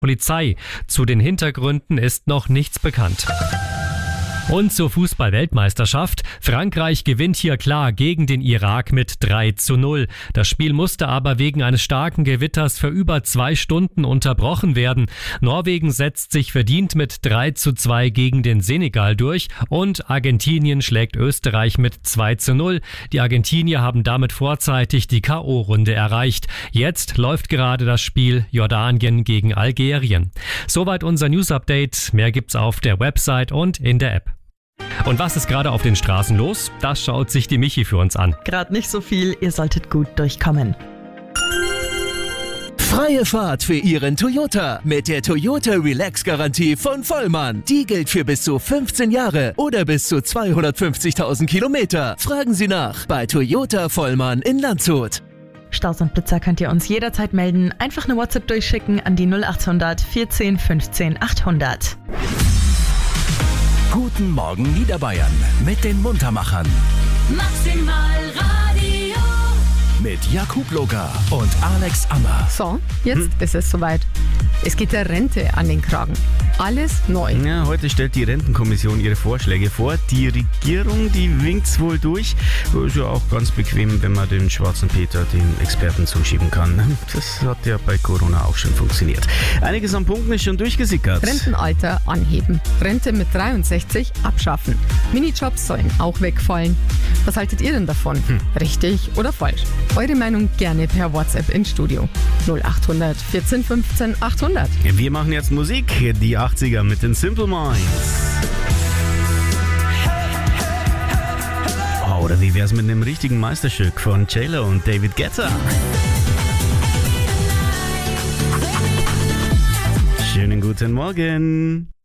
Polizei. Zu den Hintergründen ist noch nichts bekannt. Und zur Fußball-Weltmeisterschaft. Frankreich gewinnt hier klar gegen den Irak mit 3:0. Das Spiel musste aber wegen eines starken Gewitters für über 2 Stunden unterbrochen werden. Norwegen setzt sich verdient mit 3:2 gegen den Senegal durch und Argentinien schlägt Österreich mit 2:0. Die Argentinier haben damit vorzeitig die K.O.-Runde erreicht. Jetzt läuft gerade das Spiel Jordanien gegen Algerien. Soweit unser News-Update. Mehr gibt's auf der Website und in der App. Und was ist gerade auf den Straßen los? Das schaut sich die Michi für uns an. Gerade nicht so viel, ihr solltet gut durchkommen. Freie Fahrt für Ihren Toyota mit der Toyota Relax Garantie von Vollmann. Die gilt für bis zu 15 Jahre oder bis zu 250.000 Kilometer. Fragen Sie nach bei Toyota Vollmann in Landshut. Staus und Blitzer könnt ihr uns jederzeit melden. Einfach eine WhatsApp durchschicken an die 0800 14 15 800. Guten Morgen Niederbayern mit den Muntermachern. Maximal Radio. Mit Jakub Loga und Alex Ammer. So, jetzt ist es soweit. Es geht der Rente an den Kragen. Alles neu. Ja, heute stellt die Rentenkommission ihre Vorschläge vor. Die Regierung, die winkt's wohl durch. Ist ja auch ganz bequem, wenn man den schwarzen Peter den Experten zuschieben kann. Das hat ja bei Corona auch schon funktioniert. Einiges an Punkten ist schon durchgesickert. Rentenalter anheben. Rente mit 63 abschaffen. Minijobs sollen auch wegfallen. Was haltet ihr denn davon? Richtig oder falsch? Eure Meinung gerne per WhatsApp ins Studio. 0800 14 15 800. Wir machen jetzt Musik. Die 80er mit den Simple Minds. Oder wie wär's mit einem richtigen Meisterstück von J-Lo und David Guetta? Schönen guten Morgen.